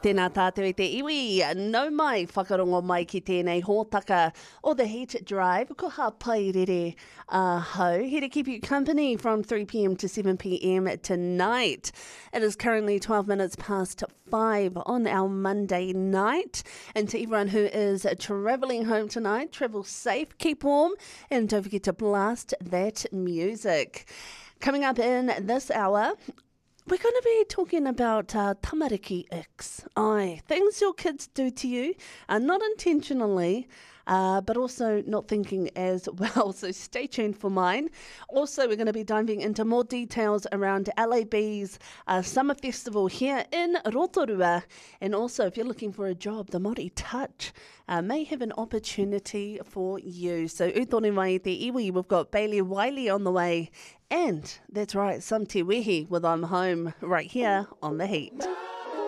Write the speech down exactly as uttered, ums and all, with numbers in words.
Tēnā tātou i te iwi, nau mai whakarongo mai ki tēnei hōtaka o the Heat Drive, ko ha pai rere uh, hau, here to keep you company from three p m to seven p m tonight. It is currently twelve minutes past five on our Monday night, and to everyone who is travelling home tonight, travel safe, keep warm, and don't forget to blast that music. Coming up in this hour, we're going to be talking about uh, tamariki icks. Aye, things your kids do to you, uh, not intentionally, uh, but also not thinking as well. So stay tuned for mine. Also, we're going to be diving into more details around L A B's uh, Summer Festival here in Rotorua. And also, if you're looking for a job, the Māori Touch uh, may have an opportunity for you. So, utone mai i te iwi, we've got Bailey Wiley on the way. And that's right, some te wehi with I'm Home right here on The Heat.